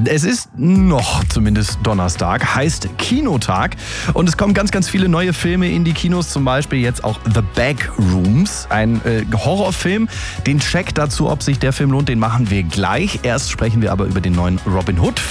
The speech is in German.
Es ist noch zumindest Donnerstag, heißt Kinotag und es kommen ganz, ganz viele neue Filme in die Kinos, zum Beispiel jetzt auch The Backrooms, ein Horrorfilm. Den Check dazu, ob sich der Film lohnt, den machen wir gleich. Erst sprechen wir aber über den neuen Robin Hood